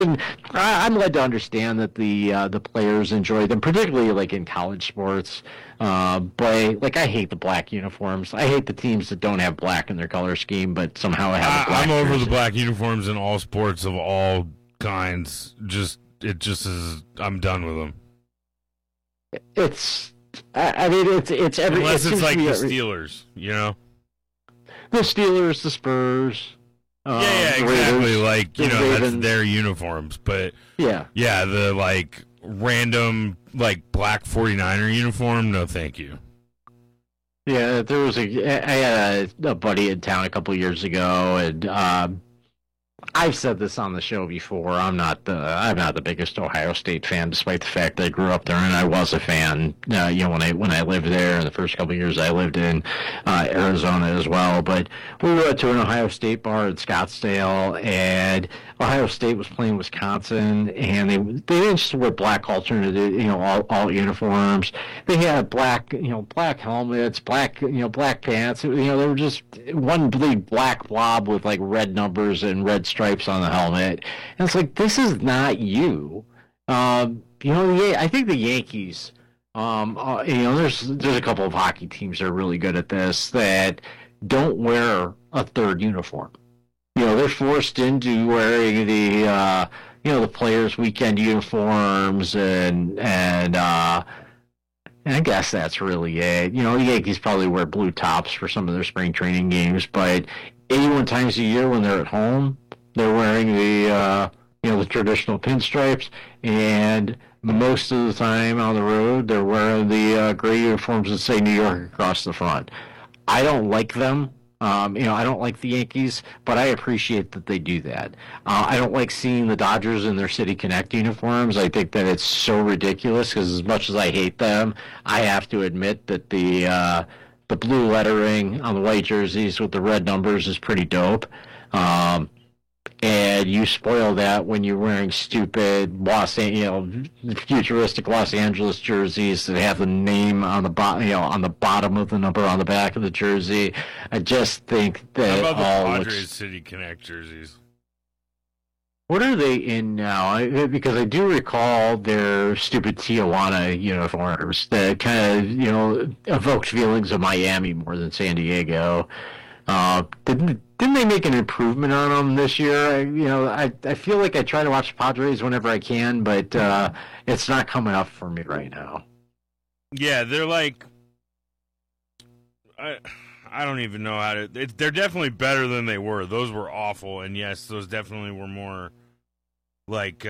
And I'm led to understand that the players enjoy them, particularly like in college sports. But like I hate the black uniforms. I hate the teams that don't have black in their color scheme, but somehow have a black I'm over jersey. the black uniforms in all sports of all kinds. It just is. I'm done with them. I mean, it's every Unless it's like the Steelers. Steelers, The Steelers, the Spurs. Yeah, the exactly. Raiders, Like, the that's Ravens. their uniforms. But, Yeah. the, like, random, like, black 49er uniform, no thank you. Yeah, I had a buddy in town a couple of years ago, and I've said this on the show before. I'm not the biggest Ohio State fan, despite the fact that I grew up there and I was a fan. When I lived there, in the first couple of years I lived in Arizona as well. But we went to an Ohio State bar in Scottsdale, and Ohio State was playing Wisconsin, and they didn't just wear black alternative, all uniforms. They had black helmets, black pants. They were just one big black blob with like red numbers and red stripes on the helmet. And it's like, this is not you. I think the Yankees, there's a couple of hockey teams that are really good at this that don't wear a third uniform. They're forced into wearing the players' weekend uniforms, and I guess that's really it. The Yankees probably wear blue tops for some of their spring training games, but 81 times a year when they're at home, they're wearing the traditional pinstripes, and most of the time on the road, they're wearing the gray uniforms that say New York across the front. I don't like them. I don't like the Yankees, but I appreciate that they do that. I don't like seeing the Dodgers in their City Connect uniforms. I think that it's so ridiculous because as much as I hate them, I have to admit that the blue lettering on the white jerseys with the red numbers is pretty dope. And you spoil that when you're wearing stupid futuristic Los Angeles jerseys that have the name on the on the bottom of the number on the back of the jersey. I just think that How about the Padres City Connect jerseys? What are they in now? Because I do recall their stupid Tijuana uniforms that kind of evoked feelings of Miami more than San Diego. Didn't they make an improvement on them this year? I feel like I try to watch Padres whenever I can, but it's not coming up for me right now. Yeah, they're like, I don't even know how to. They're definitely better than they were. Those were awful, and yes, those definitely were more like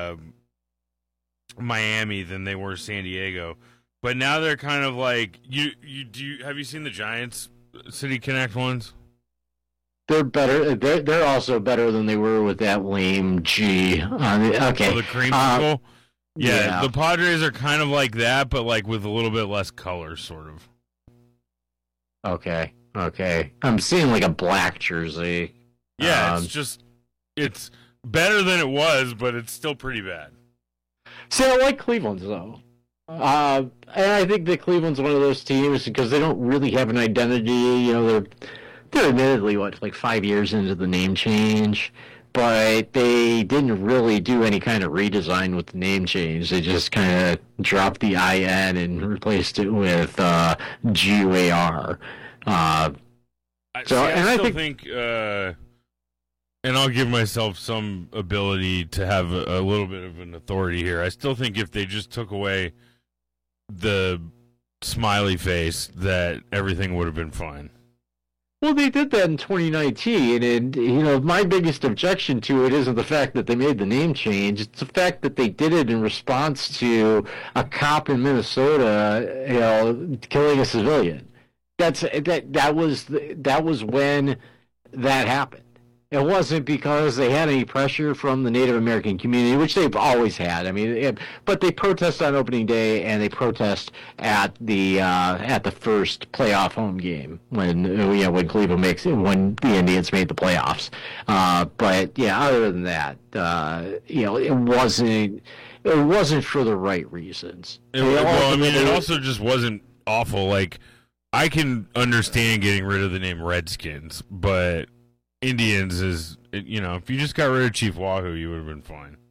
Miami than they were San Diego. But now they're kind of like have you seen the Giants City Connect ones? They're better. They're also better than they were with that lame G. Okay. Oh, the creamsicle? Yeah, the Padres are kind of like that, but like with a little bit less color, sort of. Okay. I'm seeing like a black jersey. Yeah, it's better than it was, but it's still pretty bad. See, I like Cleveland's though. And I think that Cleveland's one of those teams because they don't really have an identity. They're admittedly, like 5 years into the name change, but they didn't really do any kind of redesign with the name change. They just kind of dropped the IN and replaced it with GUAR. I think, and I'll give myself some ability to have a little bit of an authority here. I still think if they just took away the smiley face, that everything would have been fine. Well, they did that in 2019, and my biggest objection to it isn't the fact that they made the name change; it's the fact that they did it in response to a cop in Minnesota, killing a civilian. That was when that happened. It wasn't because they had any pressure from the Native American community, which they've always had. But they protest on opening day, and they protest at the first playoff home game when Cleveland when the Indians made the playoffs. But yeah, other than that, it wasn't for the right reasons. It also just wasn't awful. Like, I can understand getting rid of the name Redskins, but Indians is, if you just got rid of Chief Wahoo, you would have been fine.